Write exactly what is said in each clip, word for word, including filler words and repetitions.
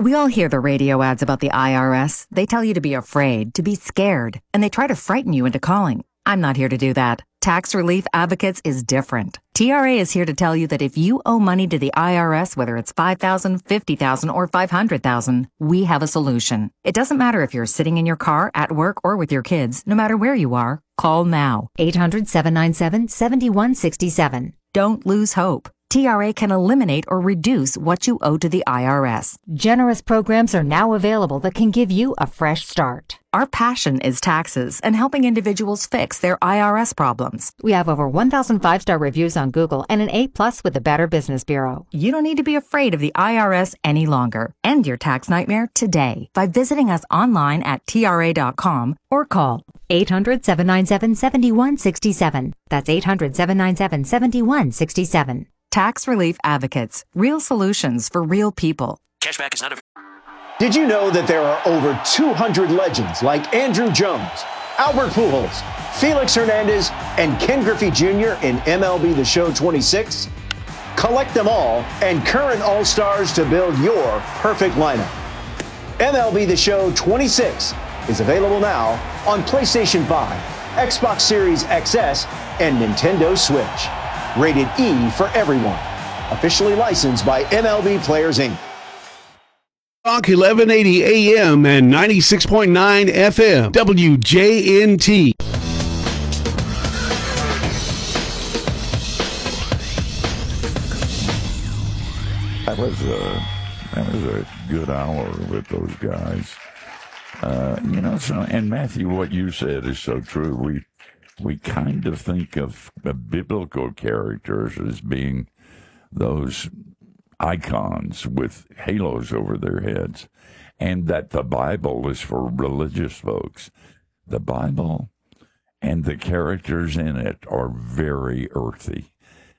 We all hear the radio ads about the I R S. They tell you to be afraid, to be scared, and they try to frighten you into calling. I'm not here to do that. Tax Relief Advocates is different. T R A is here to tell you that if you owe money to the I R S, whether it's five thousand dollars, fifty thousand dollars, or five hundred thousand dollars, we have a solution. It doesn't matter if you're sitting in your car, at work, or with your kids. No matter where you are, call now. eight hundred, seven nine seven, seven one six seven. Don't lose hope. T R A can eliminate or reduce what you owe to the I R S. Generous programs are now available that can give you a fresh start. Our passion is taxes and helping individuals fix their I R S problems. We have over one thousand five-star reviews on Google and an A plus with the Better Business Bureau. You don't need to be afraid of the I R S any longer. End your tax nightmare today by visiting us online at T R A dot com or call eight hundred, seven nine seven, seven one six seven. That's eight hundred, seven nine seven, seven one six seven. Tax Relief Advocates. Real solutions for real people. Cashback is not a... Did you know that there are over two hundred legends like Andrew Jones, Albert Pujols, Felix Hernandez, and Ken Griffey Junior in M L B The Show twenty-six? Collect them all and current All-Stars to build your perfect lineup. M L B The Show twenty-six is available now on PlayStation five, Xbox Series X S, and Nintendo Switch. Rated E for everyone. Officially licensed by M L B Players, Incorporated. Talk eleven eighty A M and ninety-six point nine F M. W J N T. That was a, that was a good hour with those guys. Uh, you know, so, and Matthew, what you said is so true. We we kind of think of the biblical characters as being those icons with halos over their heads, and that the Bible is for religious folks. The Bible and the characters in it are very earthy,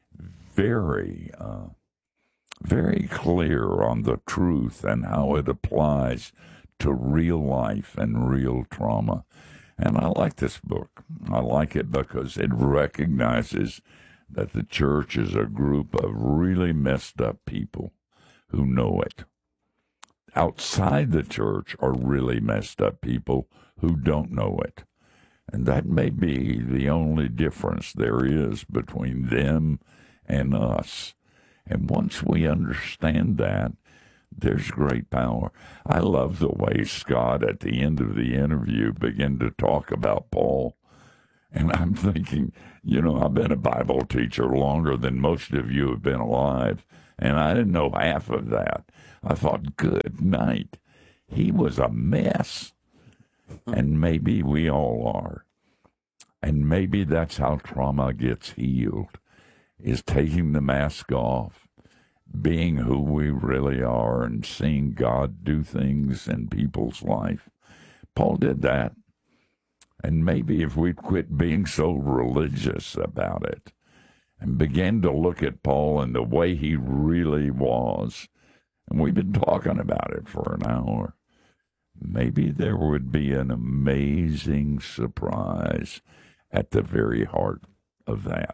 very, uh, very clear on the truth and how it applies to real life and real trauma. And I like this book. I like it because it recognizes that the church is a group of really messed up people who know it. Outside the church are really messed up people who don't know it. And that may be the only difference there is between them and us. And once we understand that, there's great power. I love the way Scott, at the end of the interview, began to talk about Paul. And I'm thinking, you know, I've been a Bible teacher longer than most of you have been alive, and I didn't know half of that. I thought, good night. He was a mess. And maybe we all are. And maybe that's how trauma gets healed, is taking the mask off, being who we really are, and seeing God do things in people's life. Paul did that. And maybe if we'd quit being so religious about it and begin to look at Paul and the way he really was, and we've been talking about it for an hour, maybe there would be an amazing surprise at the very heart of that.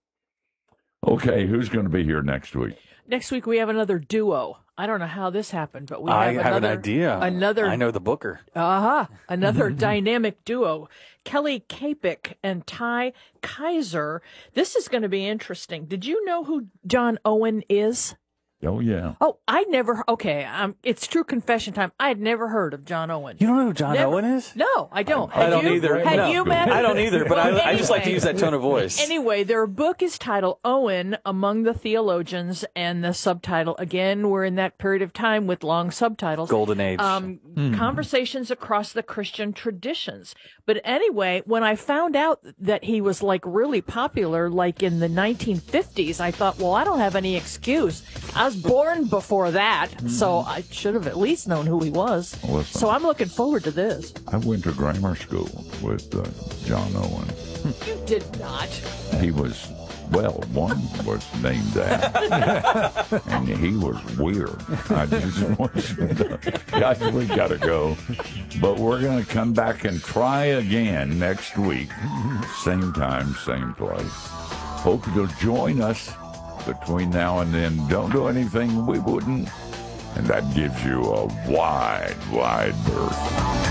Okay, who's going to be here next week? Next week we have another duo. I don't know how this happened, but we have, I another, have an idea. Another, I know the booker. Uh-huh. Another dynamic duo. Kelly Kapik and Ty Kaiser. This is going to be interesting. Did you know who John Owen is? Oh, yeah. Oh, I never, okay, um, it's true confession time. I had never heard of John Owen. You don't know who John Never. Owen is? No, I don't. I Had don't you? either. Had No. you, Matt? I don't either, but Well, I, I just like to anyway. use that tone of voice. Anyway, their book is titled Owen Among the Theologians, and the subtitle, again, we're in that period of time with long subtitles. Golden Age. Um, Mm. Conversations across the Christian traditions. But anyway, when I found out that he was like really popular, like in the nineteen fifties, I thought, well, I don't have any excuse. I was born before that, Mm-hmm. so I should have at least known who he was. Listen. So I'm looking forward to this. I went to grammar school with uh, John Owen. You did not. He was, well, one was named that, and he was weird. I just want you to know. Guys, we got to go. But we're going to come back and try again next week. Same time, same place. Hope you'll join us between now and then. Don't do anything we wouldn't And that gives you a wide, wide berth.